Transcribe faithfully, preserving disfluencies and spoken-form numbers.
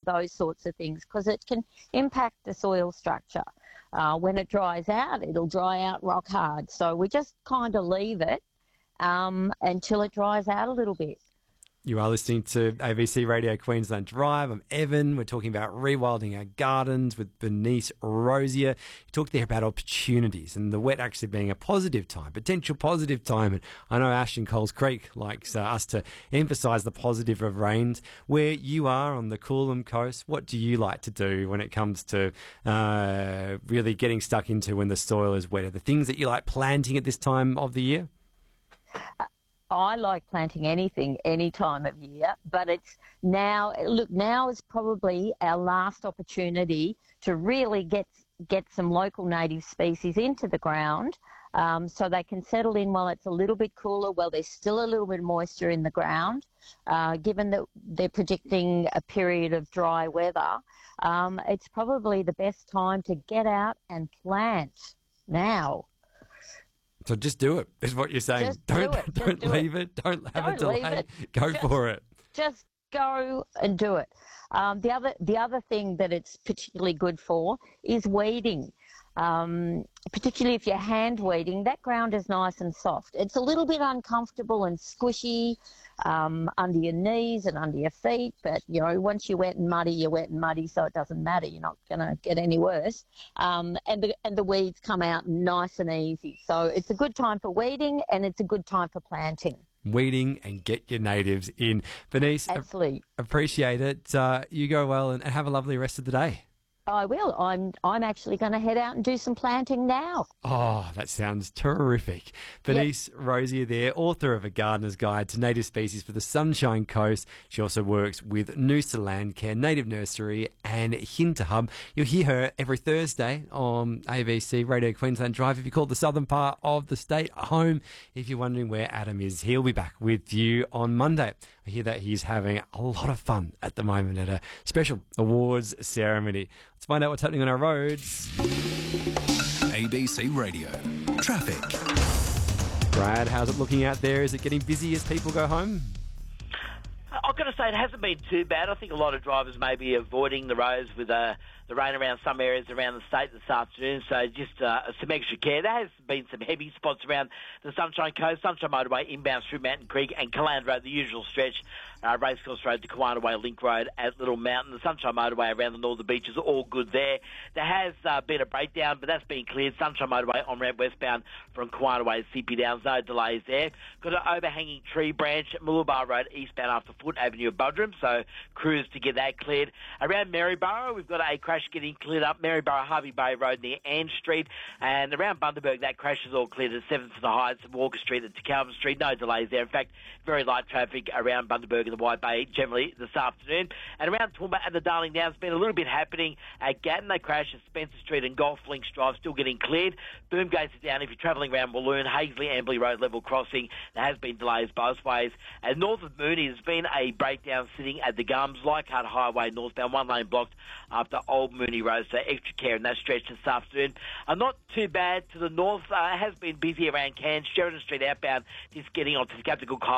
those sorts of things, because it can impact the soil structure. Uh, when it dries out, it'll dry out rock hard. So we just kind of leave it um, until it dries out a little bit. You are listening to A B C Radio Queensland Drive. I'm Evan. We're talking about rewilding our gardens with Bernice Rosier. You talked there about opportunities and the wet actually being a positive time, potential positive time. And I know Ashton Coles Creek likes uh, us to emphasise the positive of rains. Where you are on the Coolum coast, what do you like to do when it comes to uh, really getting stuck into when the soil is wetter? The things that you like planting at this time of the year? Uh- I like planting anything any time of year, but it's now, look, now is probably our last opportunity to really get get some local native species into the ground um, so they can settle in while it's a little bit cooler, while there's still a little bit of moisture in the ground. Uh, given that they're predicting a period of dry weather, um, it's probably the best time to get out and plant now. So just do it, is what you're saying. Just don't do it. don't Just leave do it. Don't have Don't a delay. leave Go just, for it. Just go and do it. Um, the other the other thing that it's particularly good for is weeding. Um, particularly if you're hand weeding, that ground is nice and soft. It's a little bit uncomfortable and squishy um, under your knees and under your feet, but, you know, once you're wet and muddy, you're wet and muddy, so it doesn't matter. You're not going to get any worse. Um, and, the, and the weeds come out nice and easy. So it's a good time for weeding and it's a good time for planting. Weeding and get your natives in. Bernice, Absolutely. A- appreciate it. Uh, you go well and have a lovely rest of the day. I will. I'm I'm actually going to head out and do some planting now. Oh, that sounds terrific. Bernice yep. Rosier there, author of A Gardener's Guide to Native Species for the Sunshine Coast. She also works with Noosa Landcare, Native Nursery and Hinter Hub. You'll hear her every Thursday on A B C Radio Queensland Drive if you call the southern part of the state home. If you're wondering where Adam is, he'll be back with you on Monday. I hear that he's having a lot of fun at the moment at a special awards ceremony. Let's find out what's happening on our roads. A B C Radio Traffic. Brad, how's it looking out there? Is it getting busy as people go home? I've got to say, it hasn't been too bad. I think a lot of drivers may be avoiding the roads with uh, the rain around some areas around the state this afternoon, so just uh, some extra care. There has been some heavy spots around the Sunshine Coast, Sunshine Motorway inbound through Mountain Creek and Caland Road, the usual stretch, uh, Racecourse Road to Kiwana Way Link Road at Little Mountain. The Sunshine Motorway around the northern beaches are all good there. There has uh, been a breakdown, but that's been cleared. Sunshine Motorway on ramp westbound from Kiwana Way to C P Downs, no delays there. Got an overhanging tree branch at Mooloolaba Road eastbound after Foot Avenue of Buderim, so crews to get that cleared. Around Maryborough, we've got a crash getting cleared up, Maryborough Harvey Bay Road near Ann Street, and around Bundaberg, that crash is all cleared at seventh to the Heights, Walker Street at Calvin Street, no delays there. In fact, very light traffic around Bundaberg and the White Bay generally this afternoon. And around Toowoomba and the Darling Downs, been a little bit happening at Gatton. They crash at Spencer Street and Golf Links Drive, still getting cleared. Boom gates are down if you're travelling around Walloon, Hazeley, Amberley Road level crossing. There has been delays both ways. And north of Mooney, there's been a breakdown sitting at the Gums, Leichhardt Highway northbound, one lane blocked after Old Mooney Road, so extra care in that stretch this afternoon. Uh, not too bad to the north. Uh, it has been busy around Cairns, Sheridan Street outbound, just getting onto the Captain Cook Highway.